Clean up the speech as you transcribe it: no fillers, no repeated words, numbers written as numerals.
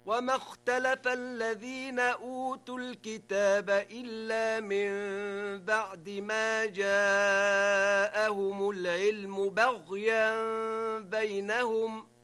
وما اختلف الذين أوتوا الكتاب إلا من بعد ما جاءهم العلم بغيا بينهم